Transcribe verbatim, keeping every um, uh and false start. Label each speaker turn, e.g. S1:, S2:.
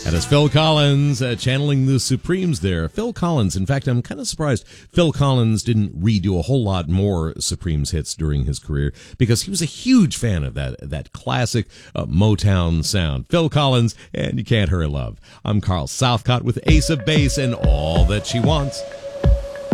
S1: That is Phil Collins uh, channeling the Supremes there. Phil Collins, in fact, I'm kind of surprised Phil Collins didn't redo a whole lot more Supremes hits during his career, because he was a huge fan of that that classic uh, Motown sound. Phil Collins and You Can't Hurry Love. I'm Carl Southcott with Ace of Base and All That She Wants.